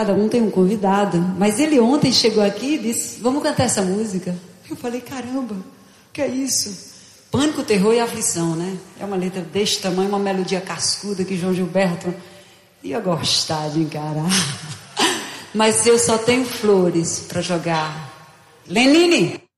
Cada um tem um convidado. Mas ele ontem chegou aqui e disse, vamos cantar essa música. Eu falei, caramba, o que é isso? Pânico, terror e aflição, né? É uma letra deste tamanho, uma melodia cascuda que João Gilberto ia gostar de encarar. Mas eu só tenho flores para jogar. Lenine!